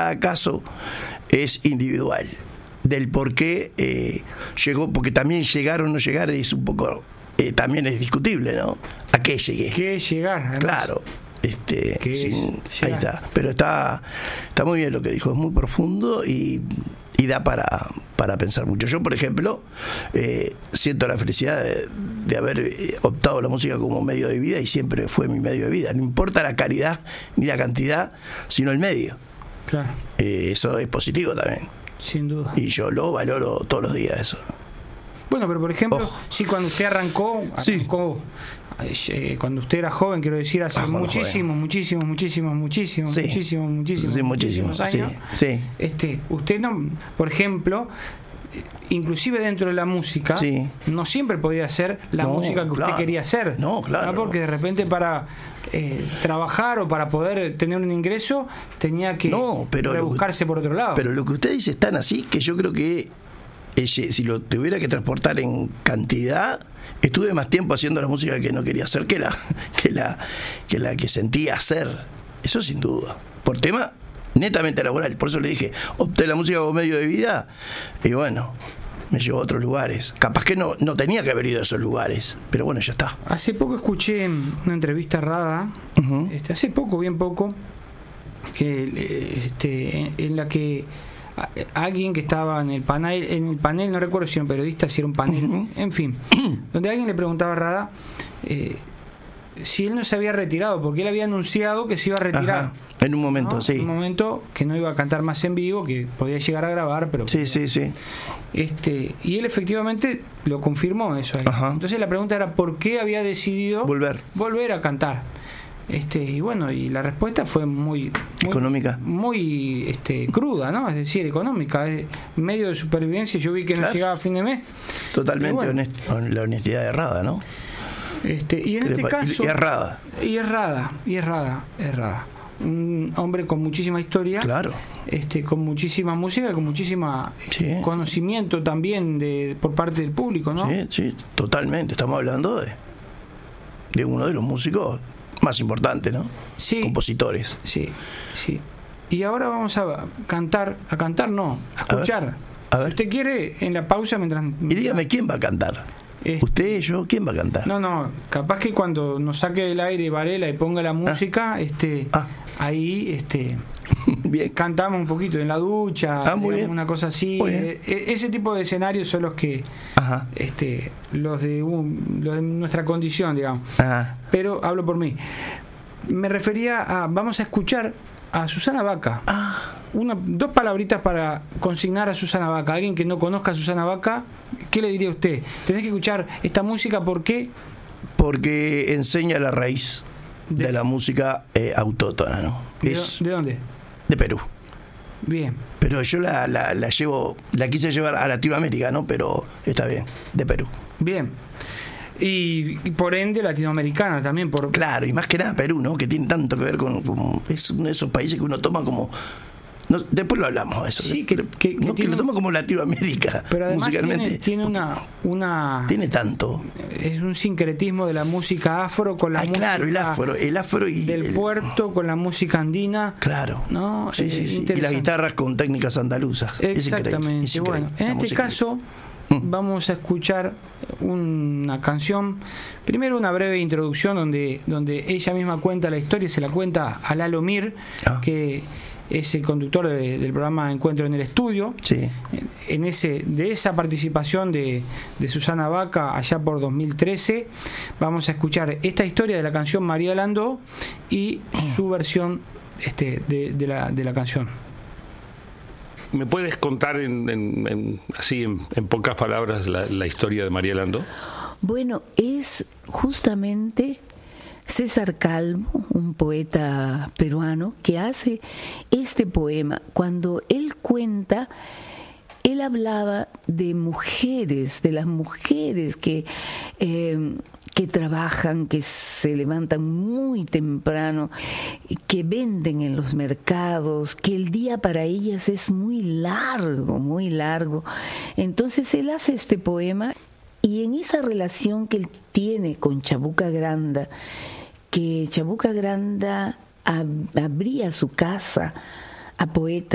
cada caso es individual. Del por qué llegó, porque también llegar o no llegar es un poco, también es discutible, ¿no? ¿A qué llegué? ¿Qué es llegar? Además. Claro. Ahí está. Pero está muy bien lo que dijo, es muy profundo y da para pensar mucho. Yo, por ejemplo, siento la felicidad de haber optado la música como medio de vida, y siempre fue mi medio de vida. No importa la calidad ni la cantidad, sino el medio. Claro. Eso es positivo también. Sin duda. Y yo lo valoro todos los días, eso. Bueno, pero por ejemplo, cuando usted arrancó cuando usted era joven, quiero decir, hace muchísimos años. Sí. Usted no, por ejemplo, inclusive dentro de la música, no siempre podía hacer la música que usted quería hacer. No, claro. Porque de repente para trabajar o para poder tener un ingreso tenía que rebuscarse por otro lado. Pero lo que usted dice es tan así que yo creo que si lo tuviera que transportar en cantidad, estuve más tiempo haciendo la música que no quería hacer que la que sentía hacer. Eso sin duda. Por tema netamente laboral. Por eso le dije, opté la música como medio de vida, y bueno, me llevó a otros lugares. Capaz que no tenía que haber ido a esos lugares, pero bueno, ya está. Hace poco escuché una entrevista a Rada, hace poco, bien poco, que en la que alguien que estaba en el panel, no recuerdo si era un periodista, si era un panel, en fin, donde alguien le preguntaba a Rada si él no se había retirado, porque él había anunciado que se iba a retirar. En un momento, En un momento que no iba a cantar más en vivo, que podía llegar a grabar, pero sí. Y él efectivamente lo confirmó eso ahí. Entonces la pregunta era ¿por qué había decidido volver a cantar? Y bueno, y la respuesta fue muy económica, muy cruda, ¿no? Es decir, económica, medio de supervivencia. Yo vi que no llegaba a fin de mes. Totalmente la honestidad de Rada, ¿no? Y en este caso y errada. Un hombre con muchísima historia, claro, con muchísima música, con muchísima conocimiento también por parte del público, ¿no? Sí, totalmente. Estamos hablando de uno de los músicos más importantes, ¿no? Sí. Compositores. Sí. Y ahora vamos a escuchar. A ver. Si usted quiere, en la pausa mientras. Y dígame, ¿quién va a cantar? ¿Usted, yo? ¿Quién va a cantar? No, capaz que cuando nos saque del aire Varela y ponga la música, ahí bien, cantamos un poquito en la ducha, una cosa así. Ese tipo de escenarios son los que los de nuestra condición, digamos. Pero hablo por mí. Me refería vamos a escuchar a Susana Baca. Dos palabritas para consignar a Susana Baca. Alguien que no conozca a Susana Baca, ¿qué le diría a usted? Tenés que escuchar esta música, ¿por qué? Porque enseña la raíz de la música autóctona, ¿no? ¿De dónde? De Perú. Bien. Pero yo la quise llevar a Latinoamérica, ¿no? Pero está bien, de Perú. Bien. Y por ende latinoamericana también. Claro, y más que nada Perú, ¿no? Que tiene tanto que ver con es uno de esos países que uno toma como... después lo hablamos de eso. Sí, que lo toma como Latinoamérica. Pero además musicalmente. tiene tiene tanto. Es un sincretismo de la música afro con la música. Claro, el afro y del puerto con la música andina. Claro. ¿No? Sí. Y las guitarras con técnicas andaluzas. Exactamente. Es bueno, en este caso vamos a escuchar una canción, primero una breve introducción donde ella misma cuenta la historia, se la cuenta a Lalo Mir, que es el conductor del programa Encuentro en el Estudio. Sí. De esa participación de Susana Baca allá por 2013, vamos a escuchar esta historia de la canción María Landó y su versión de la canción. ¿Me puedes contar en pocas palabras la historia de María Landó? Bueno, es justamente César Calvo, un poeta peruano, que hace este poema. Cuando él cuenta, él hablaba de mujeres, de las mujeres que trabajan, que se levantan muy temprano, que venden en los mercados, que el día para ellas es muy largo, muy largo. Entonces él hace este poema y en esa relación que él tiene con Chabuca Granda, que Chabuca Granda abría su casa a poetas